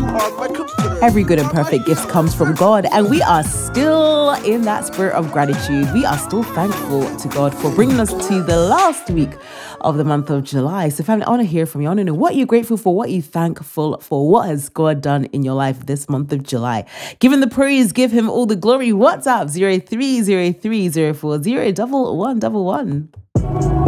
Every good and perfect gift comes from God, and we are still in that spirit of gratitude. We are still thankful to God for bringing us to the last week of the month of July. So family, I want to hear from you. I want to know what you're grateful for, what you're thankful for, what has God done in your life this month of July. Give him the praise, give him all the glory. WhatsApp 0303 040 1111.